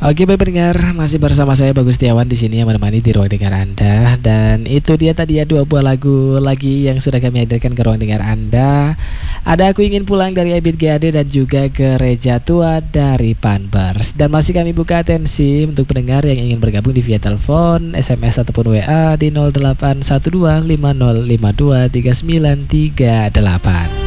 Oke, baik pendengar, masih bersama saya Bagus Setiawan di sini yang menemani di ruang dengar Anda. Dan itu dia tadi ya dua buah lagu lagi yang sudah kami hadirkan ke ruang dengar Anda. Ada Aku Ingin Pulang dari Ebit GAD dan juga Gereja Tua dari Panbers. Dan masih kami buka atensi untuk pendengar yang ingin bergabung di via telepon, SMS ataupun WA di 081250523938.